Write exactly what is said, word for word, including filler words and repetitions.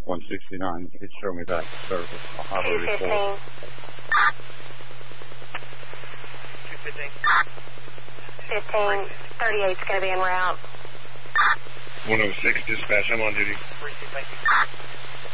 one sixty-nine. You could show me back to service. I'll have a report. two fifteen. fifteen thirty-eight's going to be en route. one oh six, dispatch, I'm on duty. Thank you.